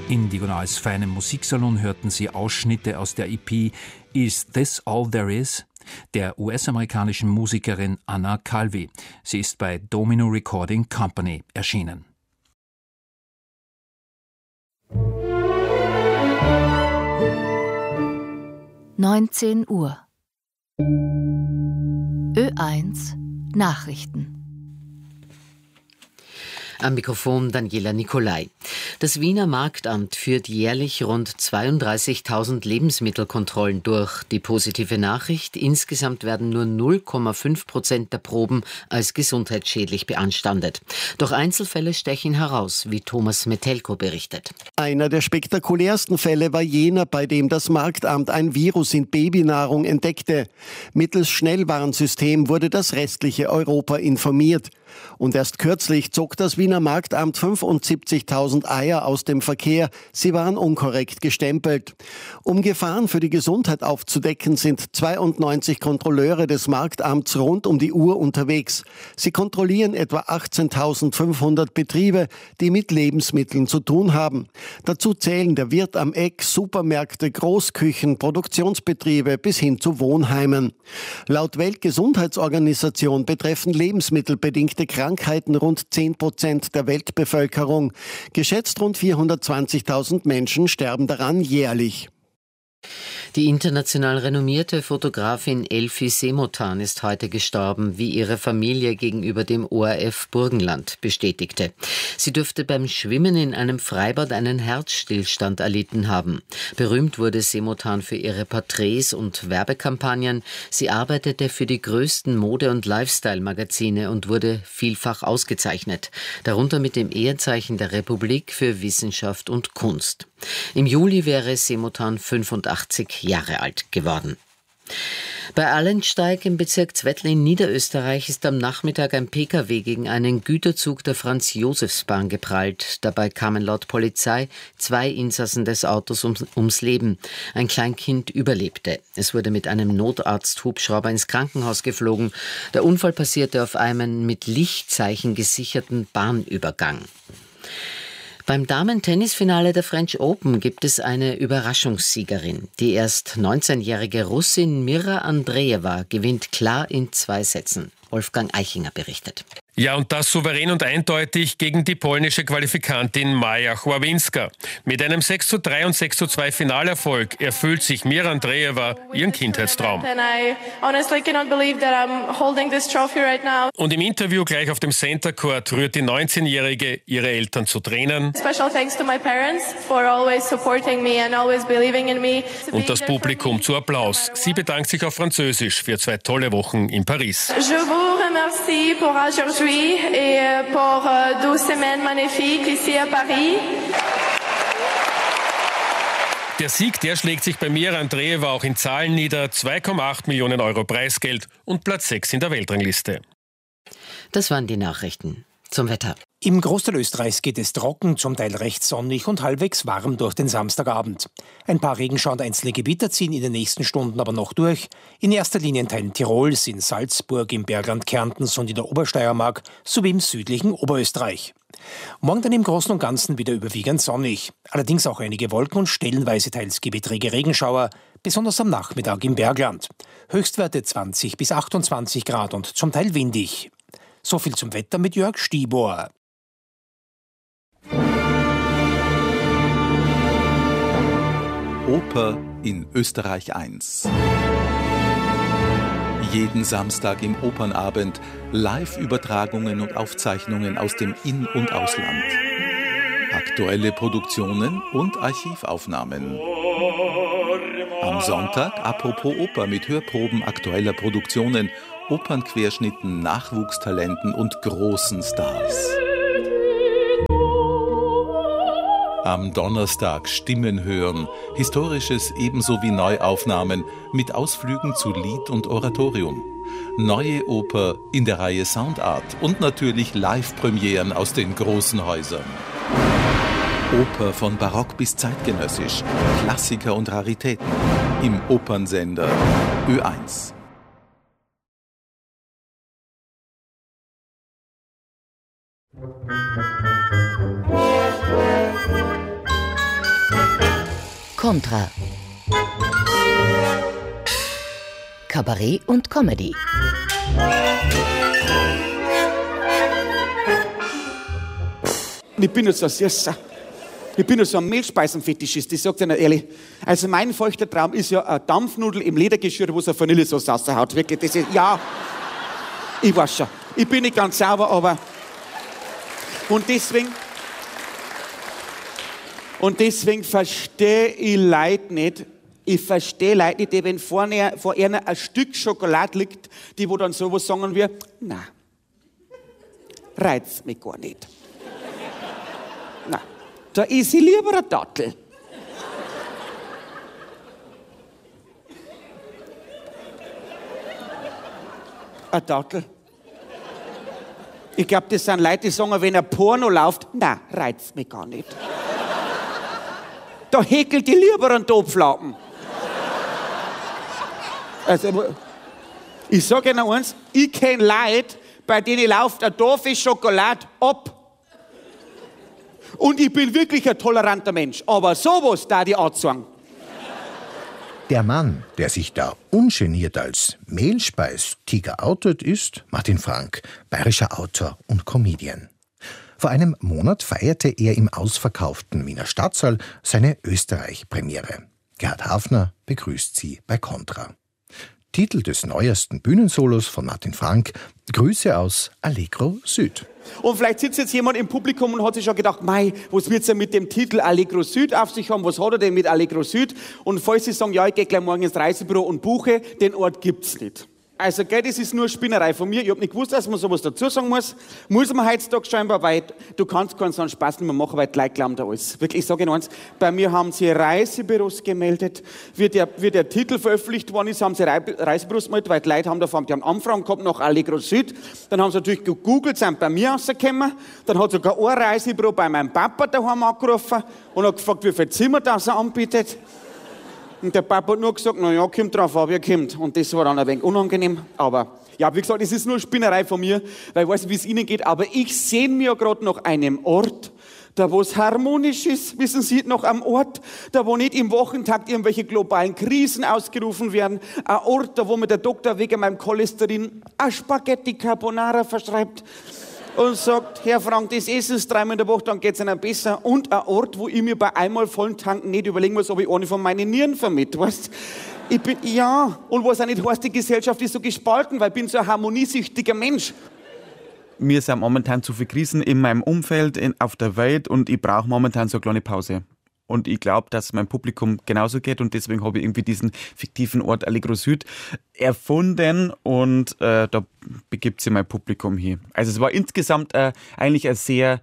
In Diagonals feinem Musiksalon hörten Sie Ausschnitte aus der EP Is This All There Is? Der US-amerikanischen Musikerin Anna Calvi. Sie ist bei Domino Recording Company erschienen. (19 Uhr) Ö1 Nachrichten. Am Mikrofon Daniela Nicolai. Das Wiener Marktamt führt jährlich rund 32.000 Lebensmittelkontrollen durch. Die positive Nachricht: insgesamt werden nur 0,5% der Proben als gesundheitsschädlich beanstandet. Doch Einzelfälle stechen heraus, wie Thomas Metelko berichtet. Einer der spektakulärsten Fälle war jener, bei dem das Marktamt ein Virus in Babynahrung entdeckte. Mittels Schnellwarnsystem wurde das restliche Europa informiert. Und erst kürzlich zog das Wiener Marktamt 75.000 Eier aus dem Verkehr. Sie waren unkorrekt gestempelt. Um Gefahren für die Gesundheit aufzudecken, sind 92 Kontrolleure des Marktamts rund um die Uhr unterwegs. Sie kontrollieren etwa 18.500 Betriebe, die mit Lebensmitteln zu tun haben. Dazu zählen der Wirt am Eck, Supermärkte, Großküchen, Produktionsbetriebe bis hin zu Wohnheimen. Laut Weltgesundheitsorganisation betreffen lebensmittelbedingte Krankheiten rund 10% der Weltbevölkerung. Geschätzt rund 420.000 Menschen sterben daran jährlich. Die international renommierte Fotografin Elfie Semotan ist heute gestorben, wie ihre Familie gegenüber dem ORF Burgenland bestätigte. Sie dürfte beim Schwimmen in einem Freibad einen Herzstillstand erlitten haben. Berühmt wurde Semotan für ihre Porträts und Werbekampagnen. Sie arbeitete für die größten Mode- und Lifestyle-Magazine und wurde vielfach ausgezeichnet, darunter mit dem Ehrenzeichen der Republik für Wissenschaft und Kunst. Im Juli wäre Semotan 85 Jahre alt geworden. Bei Allensteig im Bezirk Zwettl in Niederösterreich ist am Nachmittag ein Pkw gegen einen Güterzug der Franz-Josefs-Bahn geprallt. Dabei kamen laut Polizei 2 Insassen des Autos ums Leben. Ein Kleinkind überlebte. Es wurde mit einem Notarzt-Hubschrauber ins Krankenhaus geflogen. Der Unfall passierte auf einem mit Lichtzeichen gesicherten Bahnübergang. Beim Damen-Tennisfinale der French Open gibt es eine Überraschungssiegerin. Die erst 19-jährige Russin Mira Andreeva gewinnt klar in 2 Sätzen. Wolfgang Eichinger berichtet. Ja, und das souverän und eindeutig gegen die polnische Qualifikantin Maja Chławinska. Mit einem 6:3 und 6:2 Finalerfolg erfüllt sich Mira Andreeva ihren Kindheitstraum. Und im Interview gleich auf dem Center Court rührt die 19-Jährige ihre Eltern zu Tränen. Und das Publikum zu Applaus. Sie bedankt sich auf Französisch für 2 tolle Wochen in Paris. Je vous remercie pour aujourd'hui et pour 12 semaines magnifiques ici à Paris. Der Sieg, der schlägt sich bei Mira Andreeva auch in Zahlen nieder. 2,8 Millionen Euro Preisgeld und Platz 6 in der Weltrangliste. Das waren die Nachrichten. Zum Wetter. Im Großteil Österreichs geht es trocken, zum Teil recht sonnig und halbwegs warm durch den Samstagabend. Ein paar Regenschauer und einzelne Gewitter ziehen in den nächsten Stunden aber noch durch. In erster Linie in Teilen Tirols, in Salzburg, im Bergland Kärntens und in der Obersteiermark sowie im südlichen Oberösterreich. Morgen dann im Großen und Ganzen wieder überwiegend sonnig. Allerdings auch einige Wolken und stellenweise teils gewittrige Regenschauer, besonders am Nachmittag im Bergland. Höchstwerte 20 bis 28 Grad und zum Teil windig. So viel zum Wetter mit Jörg Stibor. Oper in Österreich 1. Jeden Samstag im Opernabend Live-Übertragungen und Aufzeichnungen aus dem In- und Ausland. Aktuelle Produktionen und Archivaufnahmen. Am Sonntag Apropos Oper mit Hörproben aktueller Produktionen, Opernquerschnitten, Nachwuchstalenten und großen Stars. Am Donnerstag Stimmen hören, Historisches ebenso wie Neuaufnahmen mit Ausflügen zu Lied und Oratorium. Neue Oper in der Reihe Soundart und natürlich Live-Premieren aus den großen Häusern. Oper von Barock bis zeitgenössisch, Klassiker und Raritäten im Opernsender Ö1. Contra. Kabarett und Comedy. Ich bin jetzt so ein Süßer. Ich bin so ein Mehlspeisenfetischist, ich sag dir nicht ehrlich. Also mein feuchter Traum ist ja eine Dampfnudel im Ledergeschirr, wo so eine Vanillesauce raushaut. Wirklich, das ist, ja, ich weiß schon. Ich bin nicht ganz sauber, aber... Und deswegen verstehe ich Leute nicht. Ich verstehe Leute nicht, die, wenn vor ihnen ein Stück Schokolade liegt, die wo dann sowas sagen wie, na, reizt mich gar nicht. Na, da ist ich lieber eine Dattel. Eine Dattel? Ich glaube, das sind Leute, die sagen, wenn ein Porno läuft, na, reizt mich gar nicht. Da häkelt die lieber einen Topflappen. Also, ich sage Ihnen eins, ich kenne Leute, bei denen läuft eine Tafel Schokolade ab. Und ich bin wirklich ein toleranter Mensch. Aber sowas da die anzeigen. Der Mann, der sich da ungeniert als Mehlspeis-Tiger outet, ist Martin Frank, bayerischer Autor und Comedian. Vor einem Monat feierte er im ausverkauften Wiener Stadtsaal seine Österreich-Premiere. Gerhard Hafner begrüßt sie bei Contra. Titel des neuesten Bühnensolos von Martin Frank: Grüße aus Allegro Süd. Und vielleicht sitzt jetzt jemand im Publikum und hat sich schon gedacht, mei, was wird's denn mit dem Titel Allegro Süd auf sich haben? Was hat er denn mit Allegro Süd? Und falls Sie sagen, ja, ich gehe gleich morgen ins Reisebüro und buche, den Ort gibt's nicht. Also, gell, das ist nur Spinnerei von mir. Ich habe nicht gewusst, dass man sowas dazu sagen muss. Muss man heutzutage scheinbar, weil du kannst keinen so einen Spaß nicht mehr machen, weil die Leute glauben da alles. Wirklich, ich sage Ihnen eins, bei mir haben sie Reisebüros gemeldet. Wie der Titel veröffentlicht worden ist, haben sie Reisebüros gemeldet, weil die Leute haben die haben Anfragen gehabt nach Allegro Süd. Dann haben sie natürlich gegoogelt, sind bei mir rausgekommen. Dann hat sogar ein Reisebüro bei meinem Papa daheim angerufen und hat gefragt, wie viel Zimmer das er anbietet. Und der Papa hat nur gesagt, na ja, kommt drauf, aber ihr kommt. Und das war dann ein wenig unangenehm. Aber ja, wie gesagt, es ist nur Spinnerei von mir, weil ich weiß nicht, wie es Ihnen geht. Aber ich sehne mir gerade nach einem Ort, da wo es harmonisch ist, wissen Sie, noch am Ort, da wo nicht im Wochentakt irgendwelche globalen Krisen ausgerufen werden. Ein Ort, da wo mir der Doktor wegen meinem Cholesterin eine Spaghetti Carbonara verschreibt. Und sagt, Herr Frank, das essen Sie 3-mal in der Woche, dann geht es Ihnen besser. Und ein Ort, wo ich mir bei einmal vollen Tanken nicht überlegen muss, ob ich eine von meinen Nieren vermitte, weißt? Ja, und was auch nicht heißt, die Gesellschaft ist so gespalten, weil ich bin so ein harmoniesüchtiger Mensch. Mir sind momentan zu viele Krisen in meinem Umfeld, auf der Welt, und ich brauche momentan so eine kleine Pause. Und ich glaube, dass mein Publikum genauso geht, und deswegen habe ich irgendwie diesen fiktiven Ort Allegro Süd erfunden, und da begibt sich mein Publikum hin. Also es war insgesamt eigentlich ein sehr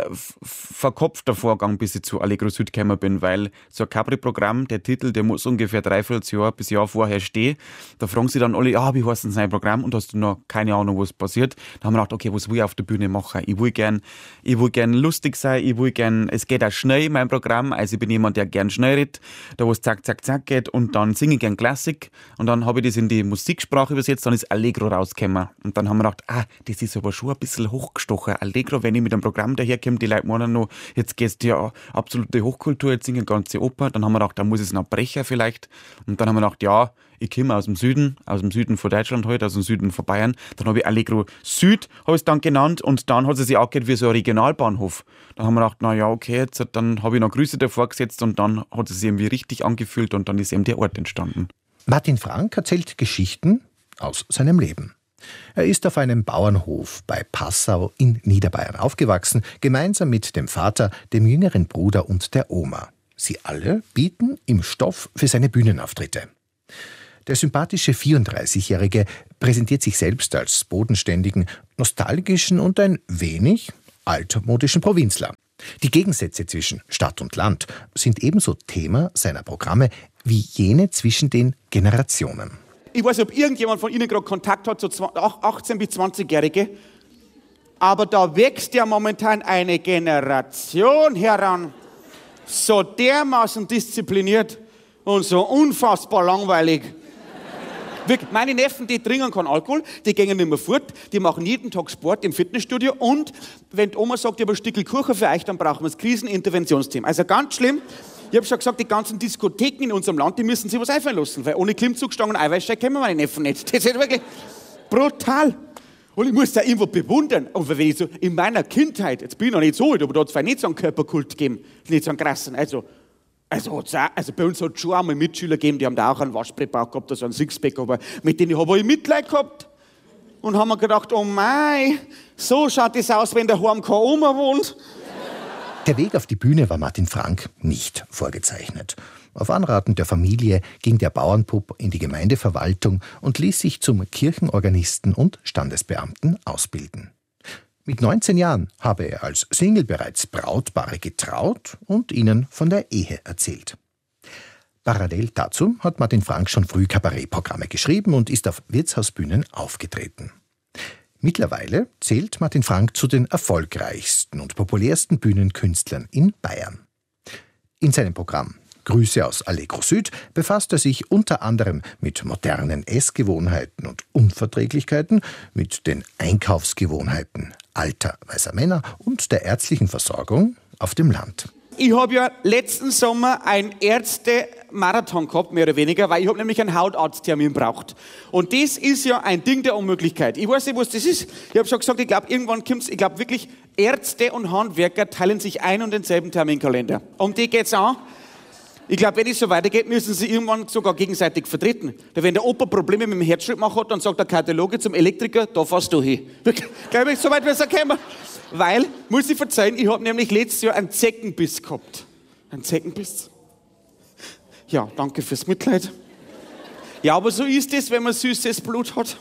verkopfter Vorgang, bis ich zu Allegro Süd gekommen bin, weil so ein Capri-Programm, der Titel, der muss ungefähr 3/4 Jahr bis Jahr vorher stehen. Da fragen sie dann alle, wie heißt denn sein Programm? Und hast du noch keine Ahnung, was passiert. Da haben wir gedacht, okay, was will ich auf der Bühne machen? Ich will gern lustig sein, es geht auch schnell, mein Programm. Also ich bin jemand, der gern schnell redet, da wo es zack, zack, zack geht, und dann singe ich gern Klassik, und dann habe ich das in die Musiksprache übersetzt, dann ist Allegro rausgekommen. Und dann haben wir gedacht, das ist aber schon ein bisschen hochgestochen. Allegro, wenn ich mit einem Programm daherkomme, die Leute meinen noch, jetzt gehst du ja absolute Hochkultur, jetzt singen ganze Oper. Dann haben wir gedacht, da muss es noch brechen vielleicht. Und dann haben wir gedacht, ja, ich komme aus dem Süden von Deutschland halt, aus dem Süden von Bayern. Dann habe ich Allegro Süd, habe ich es dann genannt, und dann hat es sich angehört wie so ein Regionalbahnhof. Dann haben wir gedacht, na ja, okay, jetzt, dann habe ich noch Grüße davor gesetzt, und dann hat es sich irgendwie richtig angefühlt, und dann ist eben der Ort entstanden. Martin Frank erzählt Geschichten aus seinem Leben. Er ist auf einem Bauernhof bei Passau in Niederbayern aufgewachsen, gemeinsam mit dem Vater, dem jüngeren Bruder und der Oma. Sie alle bieten ihm Stoff für seine Bühnenauftritte. Der sympathische 34-Jährige präsentiert sich selbst als bodenständigen, nostalgischen und ein wenig altmodischen Provinzler. Die Gegensätze zwischen Stadt und Land sind ebenso Thema seiner Programme wie jene zwischen den Generationen. Ich weiß nicht, ob irgendjemand von Ihnen gerade Kontakt hat zu 18- bis 20-Jährige, aber da wächst ja momentan eine Generation heran, so dermaßen diszipliniert und so unfassbar langweilig. Meine Neffen, die trinken keinen Alkohol, die gehen nicht mehr fort, die machen jeden Tag Sport im Fitnessstudio, und wenn die Oma sagt, ich habe ein Stückchen Kuchen für euch, dann brauchen wir das Kriseninterventionsteam. Also ganz schlimm. Ich habe schon gesagt, die ganzen Diskotheken in unserem Land, die müssen sich was einfallen lassen, weil ohne Klimmzugstangen und Eiweißshake kennen wir meine Neffen nicht. Das ist wirklich brutal. Und ich muss da irgendwo bewundern. Und wenn ich so in meiner Kindheit, jetzt bin ich noch nicht so alt, aber da hat es nicht so einen Körperkult gegeben, nicht so einen krassen. Also bei uns hat es schon einmal Mitschüler gegeben, die haben da auch einen Waschbrettbauch gehabt, also einen Sixpack, aber mit denen habe ich Mitleid gehabt. Und haben mir gedacht, oh mei, so schaut es aus, wenn daheim keine Oma wohnt. Der Weg auf die Bühne war Martin Frank nicht vorgezeichnet. Auf Anraten der Familie ging der Bauernbub in die Gemeindeverwaltung und ließ sich zum Kirchenorganisten und Standesbeamten ausbilden. Mit 19 Jahren habe er als Single bereits Brautpaare getraut und ihnen von der Ehe erzählt. Parallel dazu hat Martin Frank schon früh Kabarettprogramme geschrieben und ist auf Wirtshausbühnen aufgetreten. Mittlerweile zählt Martin Frank zu den erfolgreichsten und populärsten Bühnenkünstlern in Bayern. In seinem Programm Grüße aus Allegro Süd befasst er sich unter anderem mit modernen Essgewohnheiten und Unverträglichkeiten, mit den Einkaufsgewohnheiten alter weißer Männer und der ärztlichen Versorgung auf dem Land. Ich habe ja letzten Sommer einen Ärzte-Marathon gehabt, mehr oder weniger, weil ich habe nämlich einen Hautarzttermin braucht. Und das ist ja ein Ding der Unmöglichkeit. Ich weiß nicht, was das ist. Ich habe schon gesagt, ich glaube, irgendwann kommt es, ich glaube wirklich, Ärzte und Handwerker teilen sich ein und denselben Terminkalender. Um die geht es an. Ich glaube, wenn es so weitergeht, müssen sie irgendwann sogar gegenseitig vertreten. Wenn der Opa Probleme mit dem Herzschrittmacher hat, dann sagt der Kardiologe zum Elektriker, da fährst du hin. Glaube ich, so weit wird es kommen. Weil, muss ich verzeihen, ich habe nämlich letztes Jahr einen Zeckenbiss gehabt. Ein Zeckenbiss? Ja, danke fürs Mitleid. Ja, aber so ist es, wenn man süßes Blut hat.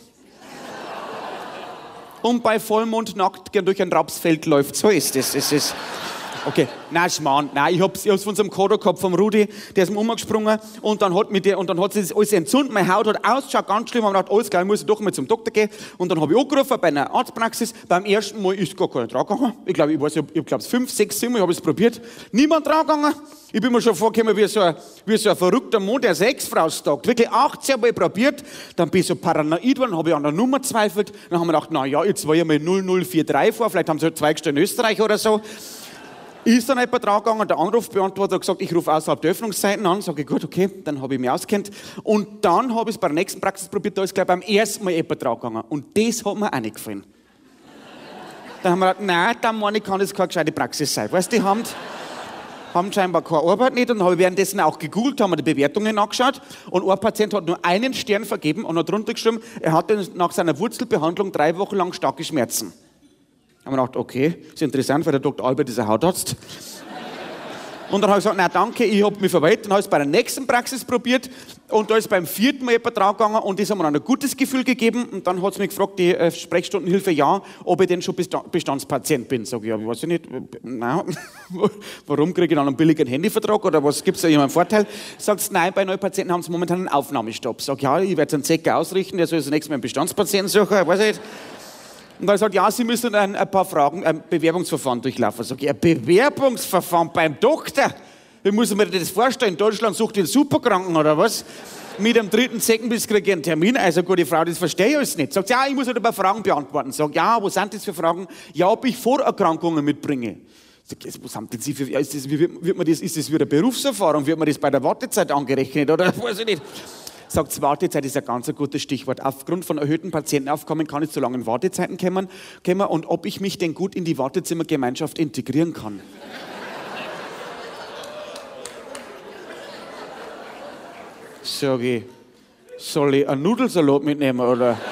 Und bei Vollmond nackt gern durch ein Rapsfeld läuft. So ist es. Es ist okay, nein, Schmarrn. Nein, ich hab's von unserem Kader gehabt, vom Rudi, der ist mir umgesprungen und dann hat sich das alles entzündet. Meine Haut hat ausgeschaut, ganz schlimm. Ich habe gedacht, alles klar, ich muss doch mal zum Doktor gehen. Und dann habe ich angerufen bei einer Arztpraxis. Beim ersten Mal ist gar keiner dran gegangen. Ich glaube, ich glaube, 5, 6, 7 Mal habe ich es probiert. Niemand dran gegangen. Ich bin mir schon vorgekommen wie so ein verrückter Mann, der seine Ex-Frau stalkt. Wirklich 18 Mal probiert. Dann bin ich so paranoid geworden, habe ich an der Nummer zweifelt. Dann haben wir gedacht, na ja, jetzt war ich mal 0043 vor. Vielleicht haben sie halt 2 gestellt in Österreich oder so. Ist dann jemand dran gegangen, der Anrufbeantworter hat gesagt, ich rufe außerhalb der Öffnungszeiten an. Sage ich, gut, okay, dann habe ich mich auskennt. Und dann habe ich es bei der nächsten Praxis probiert, da ist gleich beim ersten Mal jemand dran gegangen. Und das hat mir auch nicht gefallen. Dann haben wir gedacht, nein, dann meine ich, kann das keine gescheite Praxis sein. Weißt du, die haben scheinbar keine Arbeit nicht. Und dann habe ich währenddessen auch gegoogelt, haben mir die Bewertungen angeschaut. Und ein Patient hat nur einen Stern vergeben und hat drunter geschrieben, er hatte nach seiner Wurzelbehandlung 3 Wochen lang starke Schmerzen. Haben wir gedacht, okay, ist interessant, weil der Dr. Albert ist ein Hautarzt. Und dann habe ich gesagt, nein, danke, ich habe mich verweilt. Dann habe ich es bei der nächsten Praxis probiert und da ist beim 4. Mal jemand dran gegangen und das haben mir dann ein gutes Gefühl gegeben. Und dann hat es mich gefragt, die Sprechstundenhilfe, ja, ob ich denn schon Bestandspatient bin. Sag ich, ja, weiß ich nicht, nein, warum kriege ich dann einen billigen Handyvertrag oder was, gibt es da jemanden Vorteil? Sagt nein, bei neuen Patienten haben sie momentan einen Aufnahmestopp. Sag ja, ich werde es einen Zecker ausrichten, der soll zunächst mal einen Bestandspatienten suchen, weiß ich nicht. Und dann sagt, ja, Sie müssen ein paar Fragen, ein Bewerbungsverfahren durchlaufen. Sag ich, ein Bewerbungsverfahren beim Doktor? Wie muss ich mir das vorstellen? Deutschland sucht den Superkranken oder was? Mit dem 3. Zeckenbiss kriege ich einen Termin. Also, gute Frau, das verstehe ich alles nicht. Sagt, ja, ich muss halt ein paar Fragen beantworten. Sag, ja, was sind das für Fragen? Ja, ob ich Vorerkrankungen mitbringe. Sag, was haben denn Sie für, ja, ist das wieder Berufserfahrung? Wird mir das bei der Wartezeit angerechnet oder weiß ich nicht? Sagt, Wartezeit ist ein ganz gutes Stichwort. Aufgrund von erhöhten Patientenaufkommen kann ich zu langen Wartezeiten kommen und ob ich mich denn gut in die Wartezimmergemeinschaft integrieren kann. Sag ich, soll ich einen Nudelsalat mitnehmen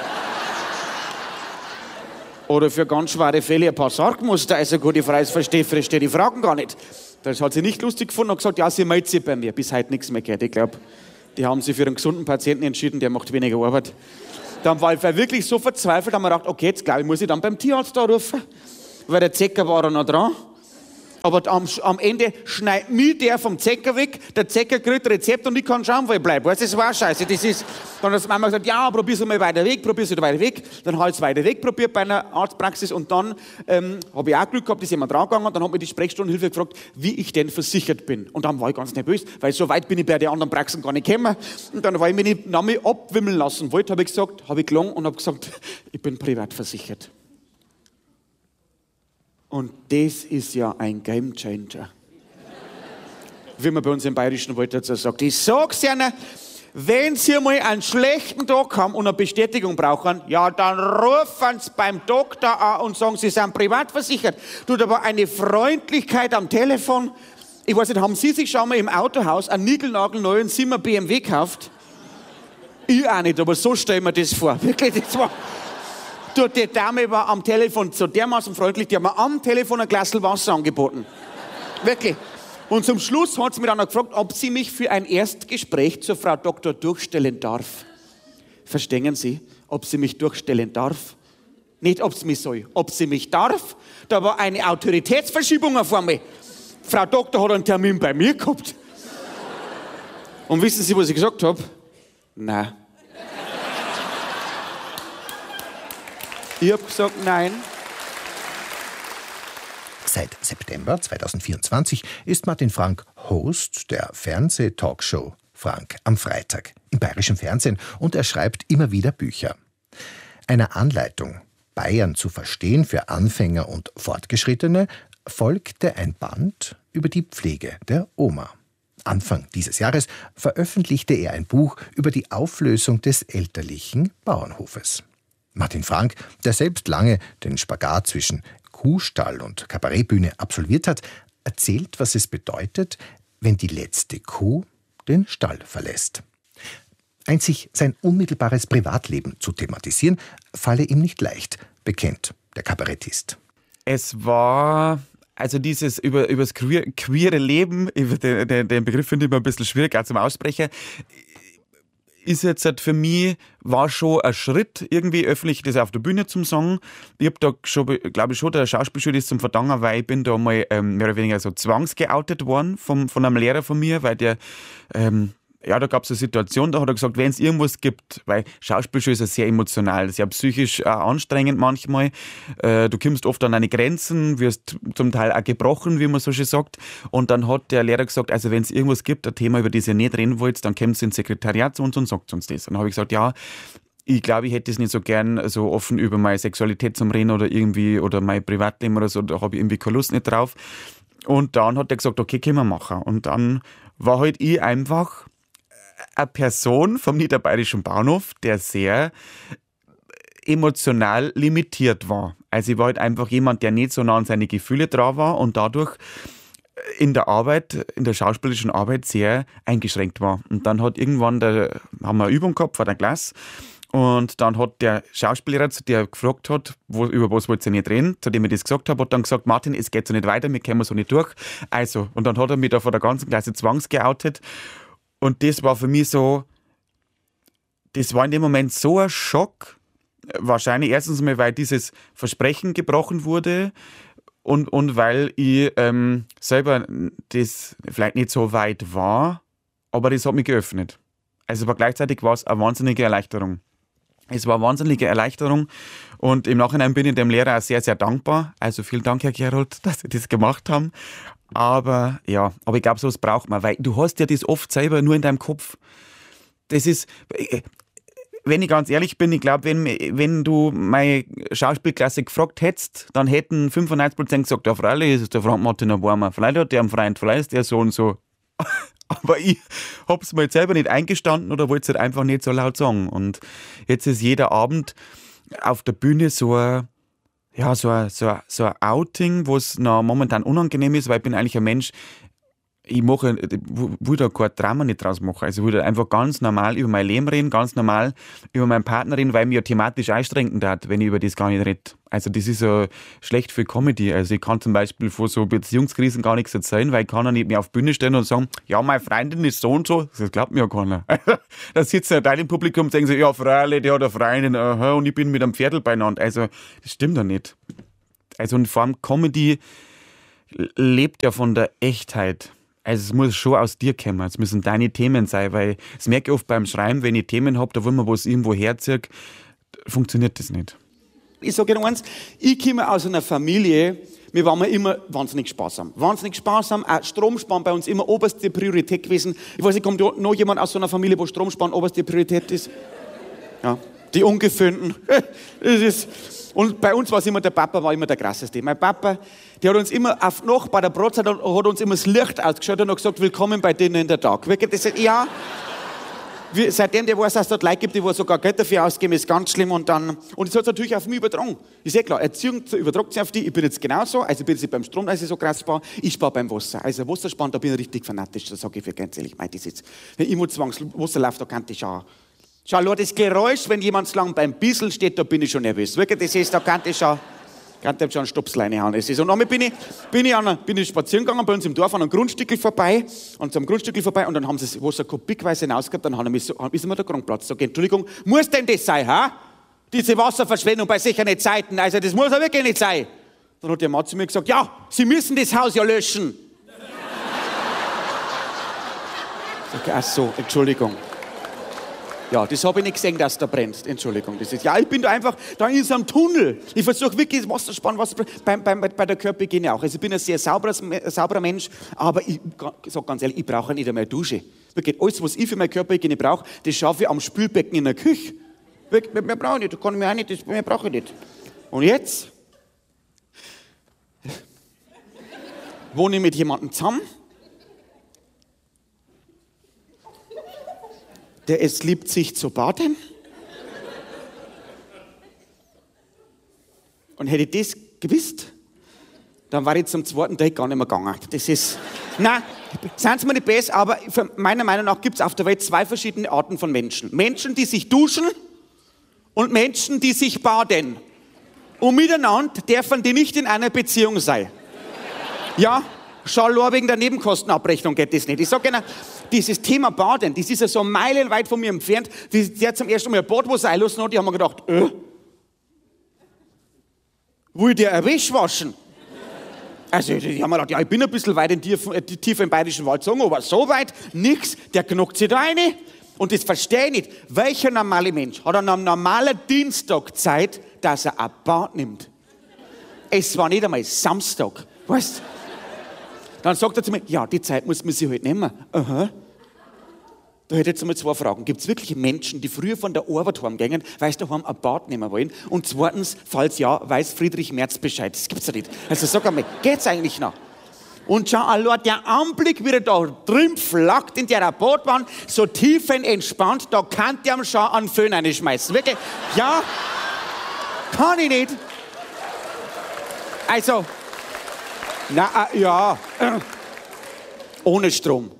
oder für ganz schwere Fälle ein paar Sargmuster? Also gut, die Frau verstehe die Fragen gar nicht. Das hat sie nicht lustig gefunden und gesagt, ja, sie meldet sich bei mir. Bis heute nichts mehr gehört. Ich glaube, die haben sich für einen gesunden Patienten entschieden, der macht weniger Arbeit. Dann war ich wirklich so verzweifelt, haben wir gedacht, okay, jetzt glaube ich, muss ich dann beim Tierarzt anrufen, weil der Zecker war noch dran. Aber am Ende schneidet mich der vom Zecker weg, der Zecker kriegt ein Rezept und ich kann schauen, wo ich bleibe. Weißt du, das war scheiße. Dann hat die Mama gesagt, ja, probier's mal weiter weg. Dann habe ich es weiter weg probiert bei einer Arztpraxis und dann habe ich auch Glück gehabt, ist jemand drangegangen und dann hat mir die Sprechstundenhilfe gefragt, wie ich denn versichert bin. Und dann war ich ganz nervös, weil so weit bin ich bei den anderen Praxen gar nicht gekommen. Und dann, weil ich mich nicht abwimmeln lassen wollte, habe ich gelogen und habe gesagt, ich bin privat versichert. Und das ist ja ein Gamechanger. wie man bei uns im Bayerischen Wald dazu sagt. Ich sag's Ihnen, wenn Sie mal einen schlechten Tag haben und eine Bestätigung brauchen, ja, dann rufen Sie beim Doktor an und sagen, Sie sind privat versichert. Tut aber eine Freundlichkeit am Telefon. Ich weiß nicht, haben Sie sich schon mal im Autohaus einen niegelnagelneuen 7er BMW gekauft? Ich auch nicht, aber so stellen wir das vor. Wirklich, das war... Die Dame war am Telefon so dermaßen freundlich, die hat mir am Telefon ein Glas Wasser angeboten. Wirklich. Und zum Schluss hat sie mich dann noch gefragt, ob sie mich für ein Erstgespräch zur Frau Doktor durchstellen darf. Verstehen Sie? Ob sie mich durchstellen darf? Nicht, ob sie mich soll. Ob sie mich darf? Da war eine Autoritätsverschiebung auf einmal. Frau Doktor hat einen Termin bei mir gehabt. Und wissen Sie, was ich gesagt habe? Nein. Ich habe gesagt, nein. Seit September 2024 ist Martin Frank Host der Fernseh-Talkshow Frank am Freitag im Bayerischen Fernsehen und er schreibt immer wieder Bücher. Einer Anleitung, Bayern zu verstehen für Anfänger und Fortgeschrittene, folgte ein Band über die Pflege der Oma. Anfang dieses Jahres veröffentlichte er ein Buch über die Auflösung des elterlichen Bauernhofes. Martin Frank, der selbst lange den Spagat zwischen Kuhstall und Kabarettbühne absolviert hat, erzählt, was es bedeutet, wenn die letzte Kuh den Stall verlässt. Einzig sein unmittelbares Privatleben zu thematisieren, falle ihm nicht leicht, bekennt der Kabarettist. Es war... Also dieses über das queere Leben, den Begriff finde ich immer ein bisschen schwierig, auch zum Aussprechen, ist jetzt halt für mich, war schon ein Schritt, irgendwie öffentlich das auf der Bühne zum sagen. Ich habe da schon, glaube ich schon, der Schauspielschule ist zum Verdanken, weil ich bin da mal mehr oder weniger so zwangsgeoutet worden von einem Lehrer von mir, weil der, da gab es eine Situation, da hat er gesagt, wenn es irgendwas gibt, weil Schauspielschule ist ja sehr emotional, sehr psychisch anstrengend manchmal. Du kommst oft an deine Grenzen, wirst zum Teil auch gebrochen, wie man so schön sagt. Und dann hat der Lehrer gesagt, also wenn es irgendwas gibt, ein Thema, über das ihr nicht reden wollt, dann kommt ins Sekretariat zu uns und sagt uns das. Und dann habe ich gesagt, ja, ich glaube, ich hätte es nicht so gern so offen über meine Sexualität zum Reden oder mein Privatleben oder so, da habe ich irgendwie keine Lust nicht drauf. Und dann hat er gesagt, okay, können wir machen. Und dann war halt ich einfach eine Person vom Niederbayerischen Bauernhof, der sehr emotional limitiert war. Also ich war halt einfach jemand, der nicht so nah an seine Gefühle dran war und dadurch in der Arbeit, in der schauspielerischen Arbeit sehr eingeschränkt war. Und dann hat irgendwann, haben wir eine Übung gehabt vor der Klasse und dann hat der Schauspiellehrer, zu der gefragt hat, über was wollt ihr nicht reden, zu dem ich das gesagt habe, hat dann gesagt, Martin, es geht so nicht weiter, wir kommen so nicht durch. Also, und dann hat er mich da vor der ganzen Klasse zwangsgeoutet. Und das war für mich so, das war in dem Moment so ein Schock. Wahrscheinlich erstens mal, weil dieses Versprechen gebrochen wurde und weil ich selber das vielleicht nicht so weit war, aber das hat mich geöffnet. Also aber gleichzeitig war es eine wahnsinnige Erleichterung. Es war eine wahnsinnige Erleichterung und im Nachhinein bin ich dem Lehrer auch sehr, sehr dankbar. Also vielen Dank, Herr Gerold, dass Sie das gemacht haben. Aber ich glaube, sowas braucht man, weil du hast ja das oft selber nur in deinem Kopf. Das ist, wenn ich ganz ehrlich bin, ich glaube, wenn du meine Schauspielklasse gefragt hättest, dann hätten 95% gesagt, ja, freilich ist es der Frank Martin Warmer, vielleicht hat der einen Freund, vielleicht ist der so und so. Aber ich hab's mir jetzt selber nicht eingestanden oder wollte es halt einfach nicht so laut sagen. Und jetzt ist jeder Abend auf der Bühne so ein Outing, was noch momentan unangenehm ist, weil ich bin eigentlich ein Mensch, ich will da kein Drama nicht draus machen. Also ich will einfach ganz normal über mein Leben reden, ganz normal über meinen Partner reden, weil mich ja thematisch einschränken hat, wenn ich über das gar nicht rede. Also das ist ja schlecht für Comedy. Also ich kann zum Beispiel von so Beziehungskrisen gar nichts erzählen, weil ich kann ja nicht mehr auf die Bühne stellen und sagen, ja, meine Freundin ist so und so. Das glaubt mir ja keiner. Da sitzt ein Teil im Publikum und sagen so, ja, Freilich, die hat eine Freundin, aha, und ich bin mit einem Pferdl beieinander. Also das stimmt ja nicht. Also und vor allem Comedy lebt ja von der Echtheit. Also es muss schon aus dir kommen, es müssen deine Themen sein, weil das merke ich oft beim Schreiben, wenn ich Themen habe, da will man was irgendwo herziehen, funktioniert das nicht. Ich sage Ihnen eins, ich komme aus einer Familie, wir waren immer wahnsinnig sparsam. Wahnsinnig sparsam, auch Stromsparen bei uns immer oberste Priorität gewesen. Ich weiß nicht, kommt noch jemand aus so einer Familie, wo Stromsparen oberste Priorität ist? Ja. Die Ungeföhnten. Das ist... Und bei uns war es immer, der Papa war immer der krasseste. Mein Papa, der hat uns immer auf Nacht bei der Brotzeit hat uns immer das Licht ausgeschaut und hat gesagt, willkommen bei denen in der Tag. Wirklich, das ist, ja, seitdem der weiß, dass es dort Leute gibt, die sogar Geld dafür ausgeben, ist ganz schlimm. Und das hat es natürlich auf mich übertragen. Ist eh klar, Erziehung übertragt sich auf die. Ich bin jetzt genauso, also ich bin jetzt beim Strom, also so krass sparen. Ich spare beim Wasser. Also Wasser sparen, da bin ich richtig fanatisch. Das sage ich für ganz ehrlich. Das ist, wenn immer Wasser läuft, da kann ich schauen. Schau, das Geräusch, wenn jemand so lang beim Bisseln steht, da bin ich schon nervös. Wirklich, das ist, da kann ich schon eine Stopsleine hauen. Und dann bin ich spazieren gegangen bei uns im Dorf an einem Grundstückel vorbei und dann haben sie das Wasser kubikweise hinausgehabt, dann haben ist mir der Krankenplatz. Sag, Entschuldigung, muss denn das sein, ha? Diese Wasserverschwendung bei sicheren Zeiten, also das muss ja wirklich nicht sein. Dann hat der Mann zu mir gesagt, ja, Sie müssen das Haus ja löschen. Sag, ach so, Entschuldigung. Ja, das habe ich nicht gesehen, dass da brennt. Entschuldigung. Das ist, ja, ich bin da einfach da in so einem Tunnel. Ich versuche wirklich Wasser sparen, bei der Körperhygiene auch. Also ich bin ein sehr sauberer Mensch, aber ich sage ganz ehrlich, ich brauche nicht einmal eine Dusche. Wirklich, alles, was ich für meine Körperhygiene brauche, das schaffe ich am Spülbecken in der Küche. Wirklich, mehr brauche ich nicht, da kann ich mir auch nicht, mehr brauche ich nicht. Und jetzt wohne ich mit jemandem zusammen, der es liebt, sich zu baden. Und hätte ich das gewusst, dann war ich zum zweiten Tag gar nicht mehr gegangen. Das ist, nein, seien Sie mir nicht besser, aber meiner Meinung nach gibt es auf der Welt 2 verschiedene Arten von Menschen. Menschen, die sich duschen und Menschen, die sich baden. Und miteinander dürfen die nicht in einer Beziehung sein. Ja, schau, nur wegen der Nebenkostenabrechnung geht das nicht. Ich sage Ihnen, dieses Thema Baden, das ist ja so meilenweit von mir entfernt. Der zum ersten Mal ein Badwasser einlassen hat, die haben mir gedacht, will der ein Wäsche waschen? Also, die haben mir gedacht, ja, ich bin ein bisschen weit tiefer im Bayerischen Wald gezogen, aber so weit, nix, der knockt sich da rein. Und das verstehe ich nicht. Welcher normale Mensch hat an einem normalen Dienstag Zeit, dass er ein Bad nimmt? Es war nicht einmal Samstag, weißt du? Dann sagt er zu mir, ja, die Zeit muss man sich halt nehmen. Aha. Da hätte ich jetzt einmal 2 Fragen. Gibt es wirklich Menschen, die früher von der Arbeit heimgehen, weil sie daheim ein Bad nehmen wollen? Und zweitens, falls ja, weiß Friedrich Merz Bescheid. Das gibt's ja nicht. Also sag einmal, geht's eigentlich noch? Und schau, allein der Anblick, wie er da drin flackt in der Badwanne, so tiefenentspannt, da kann der schon einen Föhn reinschmeißen. Wirklich? Ja, kann ich nicht. Also, na, ja, ohne Strom.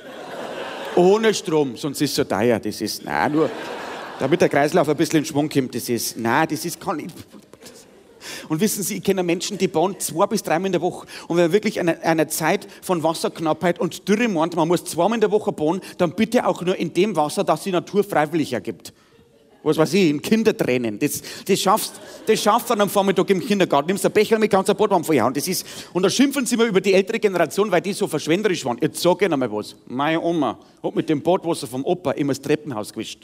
Ohne Strom, sonst ist es so teuer. Das ist, nein, nur, damit der Kreislauf ein bisschen in Schwung kommt, das ist, nein, das ist, kann ich. Und wissen Sie, ich kenne Menschen, die bauen 2 bis 3 Mal in der Woche. Und wenn man wirklich eine Zeit von Wasserknappheit und Dürre meint, man muss 2 Mal in der Woche bauen, dann bitte auch nur in dem Wasser, das die Natur freiwillig ergibt. Was weiß ich, in Kindertränen. Das schaffst du dann am Vormittag im Kindergarten. Nimmst ein Becher mit, kannst ein Badwanne vorhauen. Und da schimpfen sie immer über die ältere Generation, weil die so verschwenderisch waren. Jetzt sag ich noch mal was. Meine Oma hat mit dem Badwasser vom Opa immer das Treppenhaus gewischt.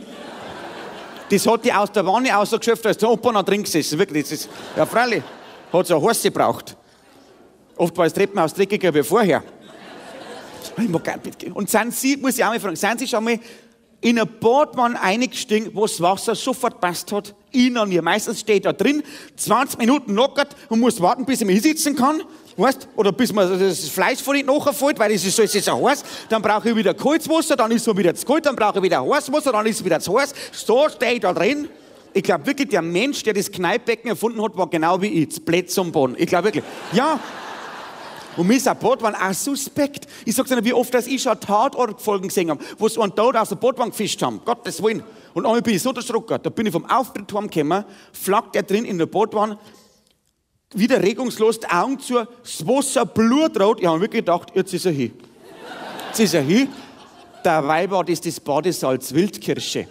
Das hat die aus der Wanne ausgeschöpft, als der Opa noch drin gesessen. Wirklich, das ist, ja freilich, hat so ein Horst gebraucht. Oft war das Treppenhaus dreckiger wie vorher. Ich mag gar nicht mitgehen. Und sind Sie, muss ich auch mal fragen, sind Sie schon mal in eine Badwanne eingestiegen, wo das Wasser sofort passt hat? Ich noch nie. Meistens steht da drin, 20 Minuten lockert und muss warten, bis ich mich hinsitzen kann. Weißt? Oder bis mir das Fleisch von hinten nachfällt, weil es ist so heiß. Dann brauche ich wieder kaltes Wasser, dann ist es wieder zu kalt, dann brauche ich wieder heißes Wasser, dann ist es wieder zu heiß. So stehe ich da drin. Ich glaube wirklich, der Mensch, der das Kneippbecken erfunden hat, war genau wie ich, das Blät zum Boden. Ich glaube wirklich. Ja. Und mir ist ein Badwanne auch suspekt. Ich sag's Ihnen, wie oft, dass ich schon Tatortfolgen gesehen habe, wo sie einen Tod aus der Badwanne gefischt haben. Gottes Willen. Und einmal bin ich so erschrocken. Da bin ich vom Auftritt heimgekommen, flackt er drin in der Badwanne, wieder regungslos, die Augen zu, das Wasser blutrot. Ich habe wirklich gedacht, jetzt ist er hin. Jetzt ist er hin. Der Weibad ist das Badesalz Wildkirsche.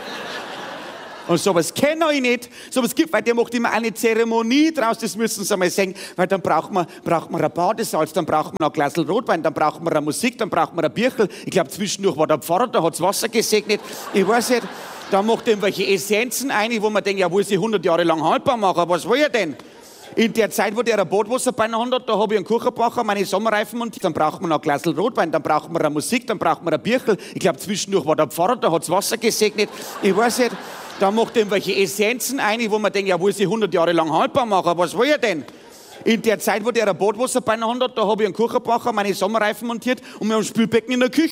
Und sowas kenne ich nicht. Sowas gibt, weil der macht immer eine Zeremonie draus, das müssen Sie mal sehen. Weil dann braucht man ein Badesalz, dann braucht man ein Glas Rotwein, dann braucht man eine Musik, dann braucht man ein Bierchen. Ich glaube, zwischendurch war der Pfarrer, da hat das Wasser gesegnet. Ich weiß nicht, da macht er irgendwelche Essenzen ein, wo man denkt, ja, will sie 100 Jahre lang haltbar machen, was will er denn? In der Zeit, wo der ein Badwasser bei einer Hand hat, da habe ich einen Kuchenbacher, meine Sommerreifen und dann braucht man ein Glas Rotwein, dann braucht man eine Musik, dann braucht man ein Bierchen. Ich glaube, zwischendurch war der Pfarrer, da hat das Wasser gesegnet. Ich weiß nicht. Da macht er irgendwelche Essenzen ein, wo man denkt, ja, will sie 100 Jahre lang haltbar machen, was will er denn? In der Zeit, wo der ein Badwasser bei der Hand hat, da habe ich einen Kuchenbacher, meine Sommerreifen montiert und wir haben ein Spülbecken in der Küche.